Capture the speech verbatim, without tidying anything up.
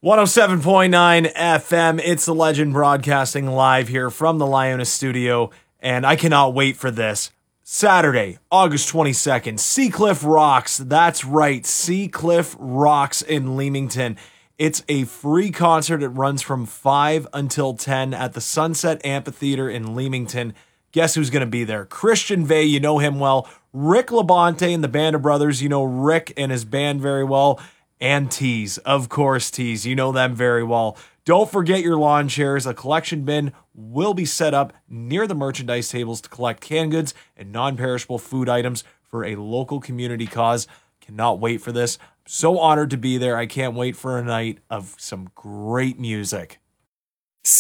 one oh seven point nine F M. It's the Legend broadcasting live here from the Liona studio, and I cannot wait for this. Saturday, August twenty-second, Seacliff Rocks. That's right, Seacliff Rocks in Leamington. It's a free concert. It runs from five until ten at the Sunset Amphitheater in Leamington. Guess who's going to be there? Christian Vey, you know him well. Rick Labonte and the Band of Brothers, you know Rick and his band very well. And Tease, of course, Tease. You know them very well. Don't forget your lawn chairs. A collection bin will be set up near the merchandise tables to collect canned goods and non-perishable food items for a local community cause. Cannot wait for this. I'm so honored to be there. I can't wait for a night of some great music.